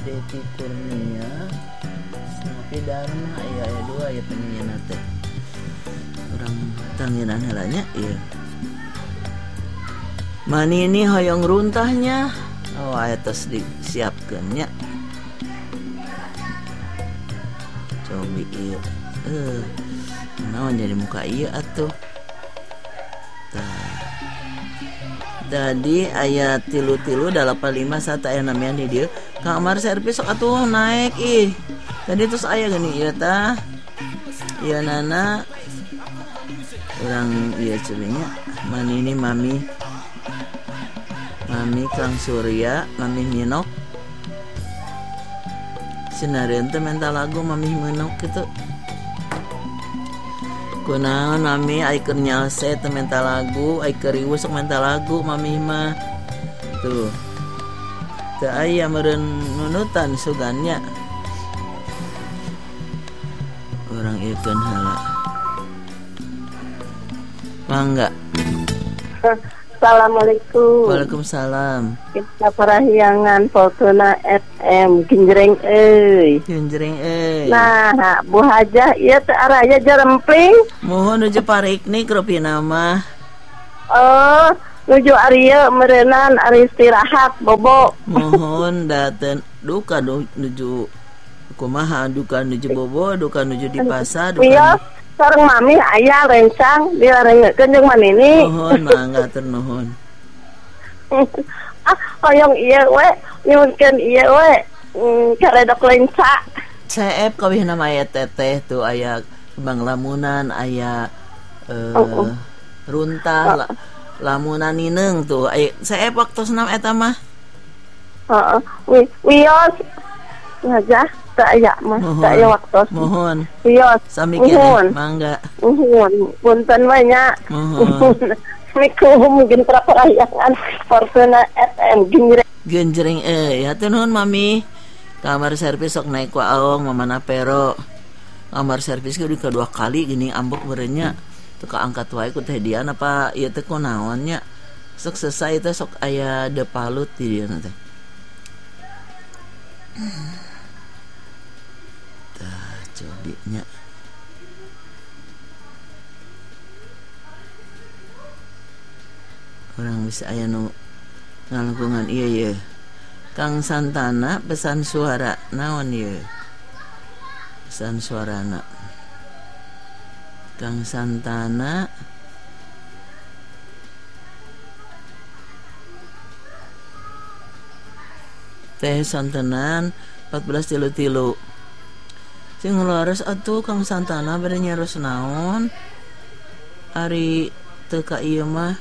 Deti Kurnia Snapi Dharma aya dua ya penyanyi teh urang tangiran helanya ieu mani ini hoyong runtahnya aya tos disiapkeun nya cobi ieu naon jadi muka ieu atuh Jadi ayat tilu-tilu 851 aya namanya di dieu kamar servis sok atuh naik ih. Tadi terus aya gini ieu tah. Ieu nana urang ieu ceulingnya mani ini mami Kang Surya, mami Minok. Sinareun teh menta lagu mami Minok kitu. Kunaon mami ai keur nyalse teh menta lagu, ai keur riweuh sok menta lagu mami mah. Tuh. Teu aya meureun nunutan sugannya. Urang iekeun heula. Mangga. Assalamualaikum. Waalaikumsalam. Kita parahyangan Fortuna FM Genjreng euy. Genjreng euy. Nah, Bu Hajah ieu teh araya jarempling. Mohon nuju pariknik rupina mah. Oh, nuju arieu meureunnan ari istirahat bobo. Mohon daten duka nuju kumaha duka nuju bobo, duka nuju di pasar, duka. Iya, sareng mami aya rencang dilarengkeun jeung manini. Mohon mangga tur nuhun. Hoyong ieu we, nyuwunkeun ieu we. Karedok lenca. CF kawih nama aya teteh tuh aya kembang lamunan, aya runtah, lamunan nineung tuh. CF waktosna eta mah. Heeh. Wios. Ngajah tak aya mah, tak aya waktos. Mohon. Wios. Sami kene mangga. Punten we nya. Mohon. Assalamualaikum gentra parahyangan Fortuna FM Genjreng hatur nuhun mami. Kamar servis sok naik ku aong mamana pero. Kamar servis ge kedua kali gini ambek beureunya. Teu kaangkat wae ku teh Dian apa ieu teh kunaon nya. Sok selesai teh sok aya depalut di dieu teh. Tah cobi nya. Orang bisa aya nu ngalungkungan ieu Kang Santana pesan suara naon ieu pesan suarana Kang Santana teh santenan 14 sing ngelares atuh Kang Santana bade nyaros naon ari teu ka ieu mah.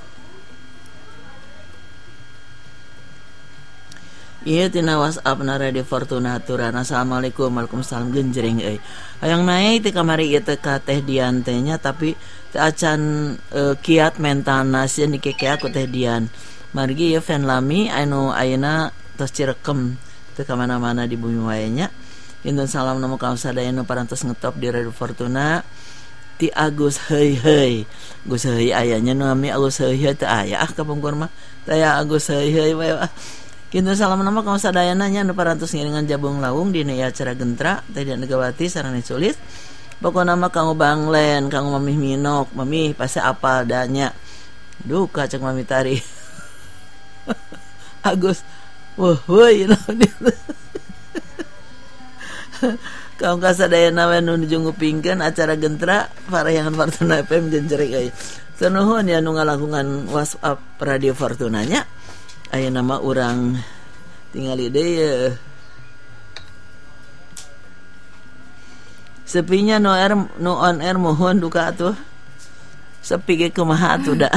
Iya tina WhatsApp na Radio Fortuna aturan. Assalamualaikum. Waalaikumsalam genjreng euy. Hayang naik ti kamari ieu teh ka Teh Dian teh nya tapi teu acan kiat mentalna sieun dikeke aku Teh Dian. Margi ieu fan lami anu ayeuna tos cirekem teu ka mana-mana di bumi wae nya. Inten salam namo ka sadaya nu parantos ngetop di Radio Fortuna. Ti Agus heuy. Gus heuy ayanya nu nami Agus heuy teu aya kapungkur mah. Teh Agus heuy wae. Kintu salam nama kaum sadayana nya nu parantos ngiringan jabung lawung dina acara gentra teh Dian Negawati sareng Sulis. Pokona mah kanggo Banglen, kanggo Mamih Minok, Mamih pasti apal danya. Duka cek Mami Tari. Agus. Weuy kaum kasadayana we nu nuju ngupingkeun acara gentra parahyangan Fortuna FM genjreng euy. Sanuhun ya nu ngalakungan WhatsApp Radio Fortuna nya. Aya nama urang tingali deui sepinya no on air mohon duka atuh sepi ge kumaha atuh da.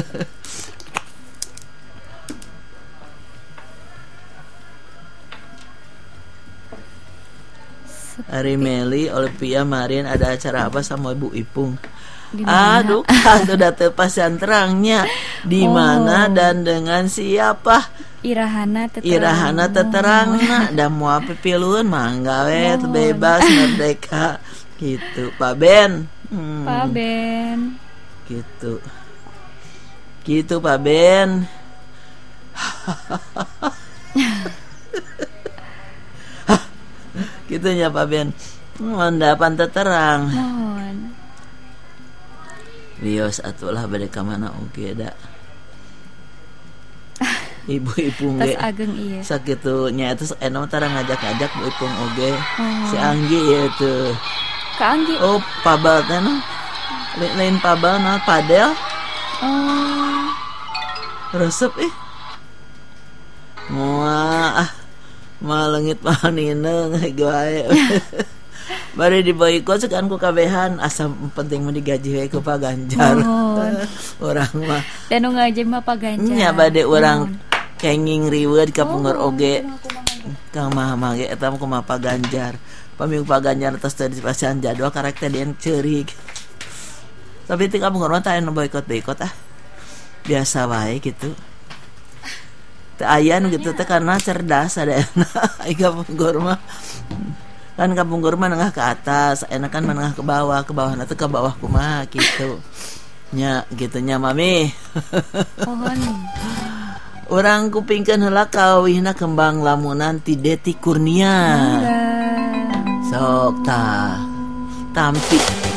Ari Meli Olivia Marin ada acara apa sama Ibu Ipung? Aduh, sudah terpasan terangnya di mana dan dengan siapa? Irahana teterangna da moal pipilueun mangga we bebas merdeka gitu. Pak Ben. Pak Ben. Gitu. Gitu Pak Ben. Gitu nya Pak Ben. Manda pantai terang. Mohon. Wios atulah bade ka mana oge da. Ibu-ibu Tas ge ageng iya. sakitu nya eta eno tara ngajak-ajak bu ipung oge. Si Anggi ya teu. Kak Anggi. Oh, pabal teh no. Lain pabal na padel. Oh. Resep Muah malengit manina gawe. Bari diboikot sekan ku kabehan asam penting mah digaji we ku Pak Ganjar. Urang mah Dan nu ngajem mah Pak Ganjar. nya bade urang kenging riweuh ka pungur oge. Kang mah ge eta mah kumaha Pak Ganjar. Paminggu Pak Ganjar tos teh dipasihan jadwal karakter dieun ceurik. Tapi teu ka pungur mah tah anu boikot ah. Biasa wae gitu. Teu aya nu gitu teh karena cerdas adeuna. Ai ka pungur mah kan kampung mah nengah ke atas, enak kan menengah ke bawah nanti ke bawah kumaha gitu. Nya gitunya Mami. Pohon. Urang kupingkeun heula kawihna kembang lamunan ti Deti Kurnia. Sok tah. Tampi